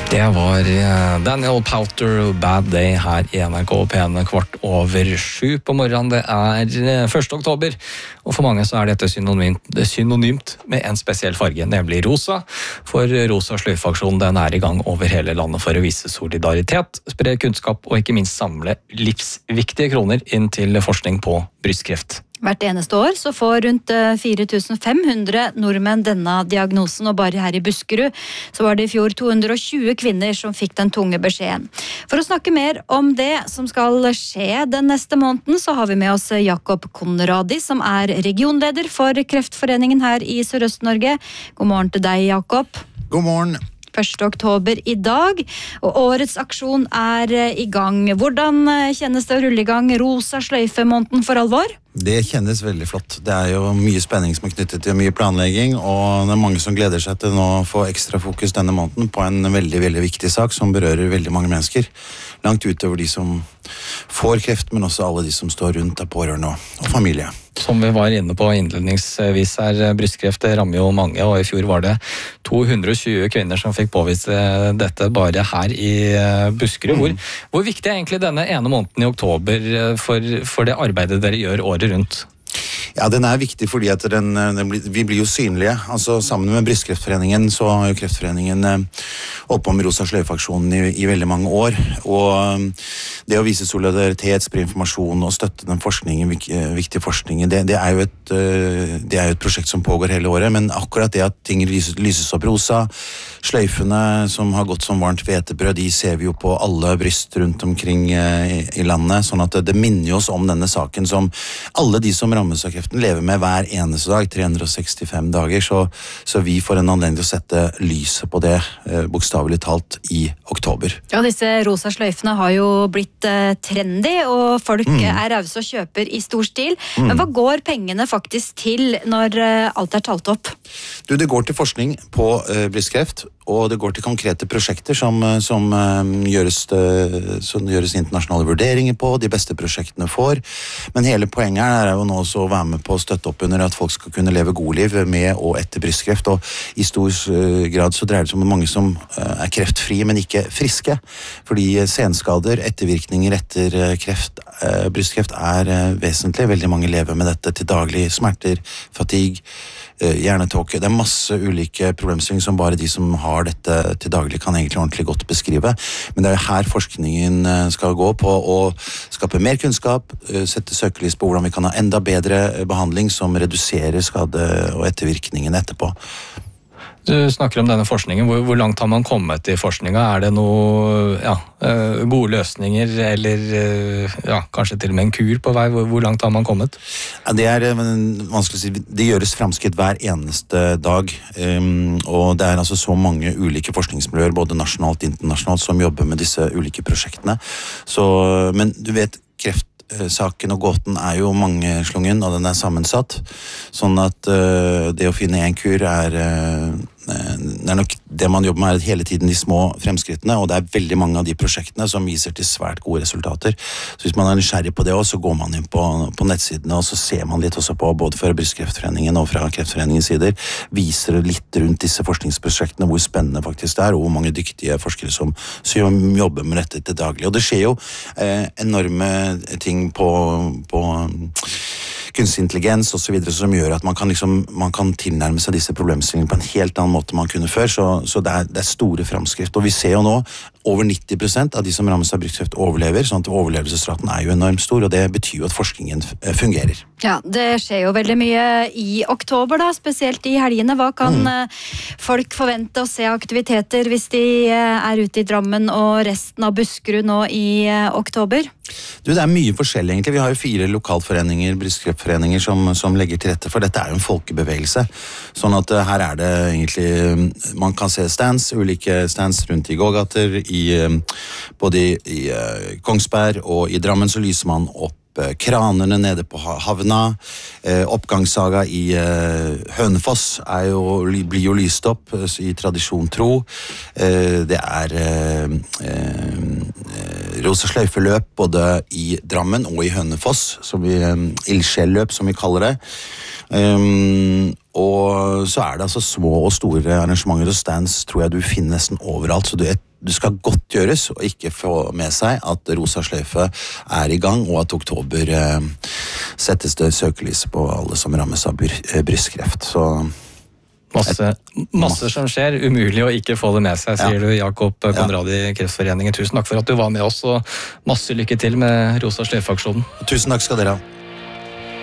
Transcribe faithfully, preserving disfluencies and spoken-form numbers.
Det var Daniel Powter, Bad Day her i N R K P en kvart over sju på morgenen. Det er første oktober, og for mange så er dette synonymt, synonymt med en spesiell farge, nemlig rosa. For Rosa sløyfeaksjon, den er i gang over hele landet for å vise solidaritet, spre kunnskap og ikke minst samle livsviktige kroner inn til forskning på brystkreft. Hvert eneste år så får rundt fire tusen fem hundre nordmenn denne diagnosen, og bare her i Buskerud så var det i fjor to hundre og tjue kvinner som fikk den tunge beskjeden. For å snakke mer om det som skal skje den neste måneden, så har vi med oss Jakob Conradi, som er regionleder for Kreftforeningen her i Sørøst-Norge. God morgen til deg, Jakob. God morgen. første oktober i dag, og årets aksjon er i gang. Hvordan kjennes det å rulle i gang Rosa sløyfe-måneden for alvor? Det kjennes veldig flott. Det er jo mye spenning som er knyttet til mye planlegging, og det er mange som gleder seg til nå å få ekstra fokus denne måneden på en veldig, veldig viktig sak som berører veldig mange mennesker. Langt utover de som får kreft, men også alle de som står rundt av pårørende og familie. Som vi var inne på innledningsvis her, brystkreft rammer jo mange, og i fjor var det to hundre og tjue kvinner som fikk påvist dette bare her i Buskerud. Hvor, hvor viktig er egentlig denne ene måneden i oktober for, for det arbeidet dere gjør året rundt? Ja, den er viktig fordi at den, den blir, vi blir jo synlige. Altså, sammen med Brystkreftforeningen så har jo Kreftforeningen eh, holdt på med Rosa sløyfeaksjonen i, i veldig mange år. Og um, det å vise solidaritet, spre informasjon og støtte den forskningen, vik, viktige forskningen, det, det, er jo et, uh, det er jo et prosjekt som pågår hele året. Men akkurat det at ting lyses, lyses opp rosa, sløyfene som har gått som varmt hvetebrød, de ser vi jo på alle bryst rundt omkring uh, i, i landet. Sånn at det, det minner oss om denne saken som alle de som rammes av kreften lever med hver eneste dag, tre hundre og sekstifem dager, så, så vi får en anledning til å sette lyset på det, eh, bokstavelig talt, i oktober. Ja, disse rosa sløyfene har jo blitt eh, trendy, og folk mm. er rause og kjøper i stor stil. Mm. Men hva går pengene faktisk til når eh, alt er talt opp? Du, det går til forskning på eh, brystkreft, og det går til konkrete prosjekter som, som, um, gjøres, uh, som gjøres internasjonale vurderinger på, de beste prosjektene får. Men hele poenget er jo nå også å være med på å støtte opp under at folk skal kunne leve god liv med og etter brystkreft, og i stor uh, grad så dreier det seg om mange som uh, er kreftfrie, men ikke friske. Fordi senskader, ettervirkninger etter uh, kreft, uh, brystkreft er uh, vesentlig. Veldig mange lever med dette til daglig. Smerter, fatigue, hjernetåke. Det er masse ulike problemstillinger som bare de som har dette til daglig kan egentlig ordentlig godt beskrive. Men det er her forskningen skal gå på å skape mer kunnskap, sette søkelys på hvordan vi kan ha enda bedre behandling som reduserer skade og ettervirkningen etterpå. Du snakker om denne forskningen. Hvor, hvor langt har man kommet i forskninga? Er det noe ja, gode løsninger, eller ja, kanskje til og med en kur på vei? Hvor, hvor langt har man kommet? Ja, det er vanskelig å si. Det gjøres fremskritt hver eneste dag, um, og det er altså så mange ulike forskningsmiljøer, både nasjonalt og internasjonalt, som jobber med disse ulike prosjektene. Så, men du vet, kreft saken og gåten er jo mangeslungen, og den er sammensatt. Sånn at uh, det å finne en kur er, uh, det er nok det man jobber med er hele tiden de små fremskrittene, og det er veldig mange av de prosjektene som viser til svært gode resultater. Så hvis man er nysgjerrig på det også, så går man inn på, på nettsidene, og så ser man litt også på, både fra Brystkreftforeningen og fra Kreftforeningens sider, viser litt rundt disse forskningsprosjektene, hvor spennende faktisk det er, og hvor mange dyktige forskere som, som jobber med dette til daglig. Og det skjer jo eh, enorme ting på, på kunstig intelligens og så videre, som gjør at man kan, liksom, man kan tilnærme seg disse problemstillingene på en helt annen måte man kunne før, så, så det, er, det er store fremskritt. Og vi ser jo nå over nitti prosent av de som rammes av brystkreft overlever, sånn at overlevelsesraten er jo enormt stor, og det betyr jo at forskningen fungerer. Ja, det skjer jo veldig mye i oktober da, spesielt i helgene. Hva kan mm. folk forvente å se aktiviteter hvis de er ute i Drammen og resten av Buskerud nå i oktober? Du, det er mye forskjellig egentlig. Vi har jo fire lokalforeninger, brystkreftforeninger, som, som legger til rette for dette. Er jo en folkebevegelse. Sånn at uh, her er det egentlig, man kan se stands, ulike stands rundt i gågater, i, uh, både i, i uh, Kongsberg og i Drammen så lyser man opp kranerne nede på havna. Eh, oppgangssaga i eh, Hønefoss er jo, blir jo lyst opp i tradisjon tro. Eh, det er eh, eh, rosa sløyfeløp både i Drammen og i Hønefoss, som vi, eh, ildsjelløp som vi kaller det. Um, Og så er det altså små og store arrangementer og stands tror jeg du finner nesten overalt, så du, du skal godt gjøres og ikke få med seg at Rosa sløyfe er i gang, og at oktober eh, settes det søkelyset på alle som rammes av bry, eh, brystkreft. Så Masse, masse som skjer, umulig å ikke få det med seg, sier ja. du, Jakob Conradi i Kreftforeningen. Tusen takk for at du var med oss, og masse lykke til med Rosa sløyfe-aksjonen. Tusen takk skal dere ha.